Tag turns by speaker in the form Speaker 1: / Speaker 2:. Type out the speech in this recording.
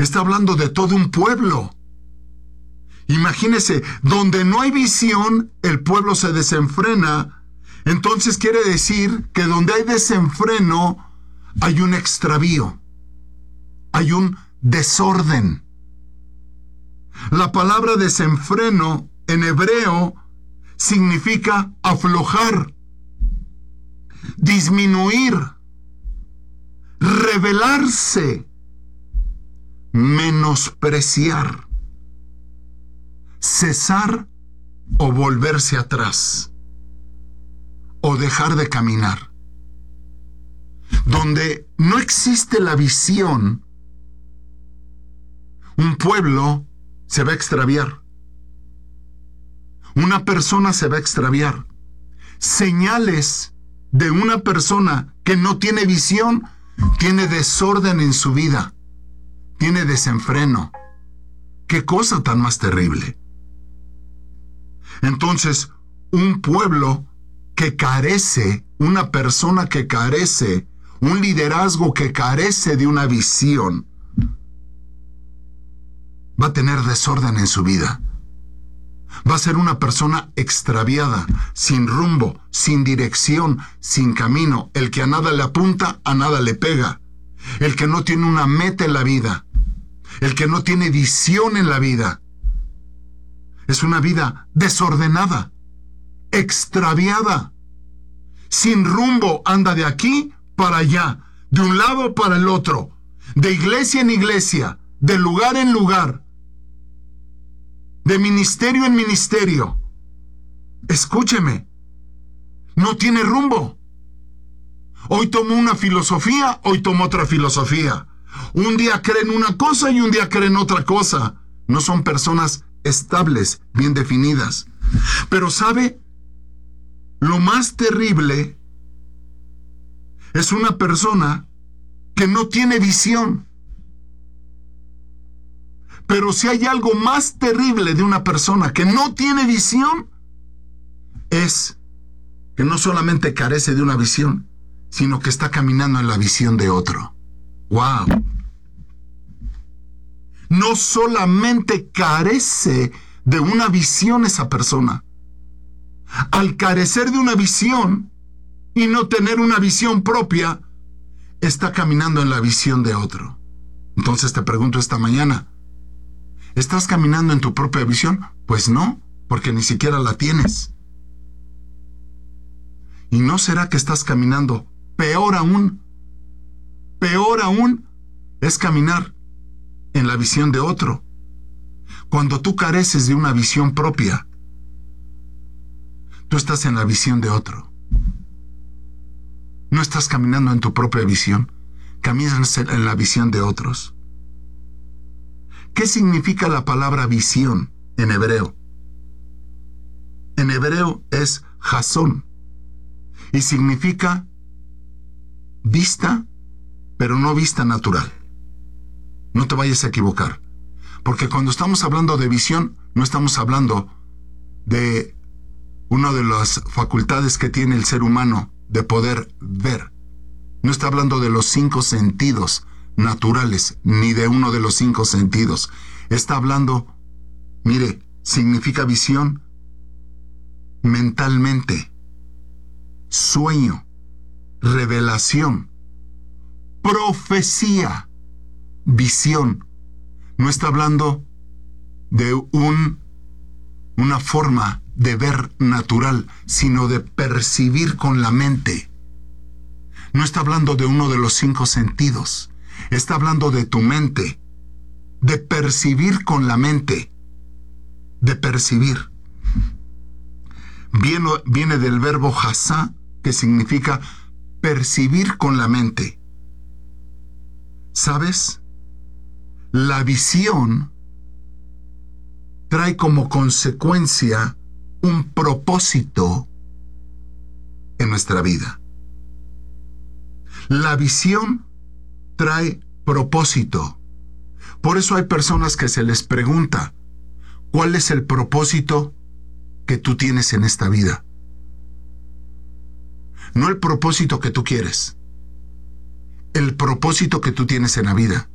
Speaker 1: Está hablando de todo un pueblo. Imagínese, donde no hay visión, el pueblo se desenfrena. Entonces quiere decir que donde hay desenfreno, hay un extravío, hay un desorden. La palabra desenfreno en hebreo significa aflojar, disminuir, rebelarse, menospreciar, cesar o volverse atrás, o dejar de caminar. Donde no existe la visión, un pueblo se va a extraviar. Una persona se va a extraviar. Señales de una persona que no tiene visión, tiene desorden en su vida, tiene desenfreno. ¡Qué cosa tan más terrible! Entonces, un pueblo que carece, una persona que carece, un liderazgo que carece de una visión, va a tener desorden en su vida. Va a ser una persona extraviada, sin rumbo, sin dirección, sin camino. El que a nada le apunta, a nada le pega. El que no tiene una meta en la vida. El que no tiene visión en la vida. Es una vida desordenada, extraviada, sin rumbo, anda de aquí para allá, de un lado para el otro, de iglesia en iglesia, de lugar en lugar, de ministerio en ministerio. Escúcheme, no tiene rumbo. Hoy tomó una filosofía, hoy tomó otra filosofía. Un día creen una cosa y un día creen otra cosa. No son personas estables, bien definidas. Pero ¿sabe? Lo más terrible es una persona que no tiene visión. Pero si hay algo más terrible de una persona que no tiene visión, es que no solamente carece de una visión, sino que está caminando en la visión de otro. ¡Wow! No solamente carece de una visión esa persona. Al carecer de una visión y no tener una visión propia, está caminando en la visión de otro. Entonces te pregunto esta mañana, ¿estás caminando en tu propia visión? Pues no, porque ni siquiera la tienes. ¿Y no será que estás caminando? Peor aún es caminar en la visión de otro. Cuando tú careces de una visión propia, tú estás en la visión de otro. No estás caminando en tu propia visión, caminas en la visión de otros. ¿Qué significa la palabra visión en hebreo? En hebreo es jasón y significa vista, pero no vista natural. No te vayas a equivocar, porque cuando estamos hablando de visión, no estamos hablando de una de las facultades que tiene el ser humano de poder ver. No está hablando de los 5 sentidos naturales, ni de uno de los 5 sentidos. Está hablando, mire, significa visión mentalmente, sueño, revelación, profecía, visión. No está hablando de una forma de ver natural, sino de percibir con la mente. No está hablando de uno de los 5 sentidos. Está hablando de tu mente, de percibir con la mente, de percibir. Viene del verbo hasá, que significa percibir con la mente. ¿Sabes? La visión trae como consecuencia un propósito en nuestra vida. La visión trae propósito. Por eso hay personas que se les pregunta, ¿cuál es el propósito que tú tienes en esta vida? No el propósito que tú quieres, el propósito que tú tienes en la vida.